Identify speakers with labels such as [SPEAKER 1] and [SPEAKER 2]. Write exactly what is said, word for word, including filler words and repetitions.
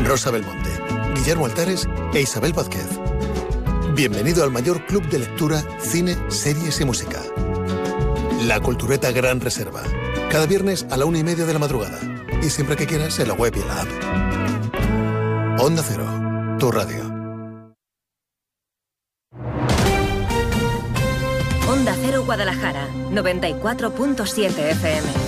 [SPEAKER 1] Rosa Belmonte, Guillermo Altares e Isabel Vázquez. Bienvenido al mayor club de lectura, cine, series y música. La Cultureta Gran Reserva. Cada viernes a la una y media de la madrugada. Y siempre que quieras en la web y en la app. Onda Cero, tu radio.
[SPEAKER 2] Onda Cero Guadalajara, noventa y cuatro punto siete F M.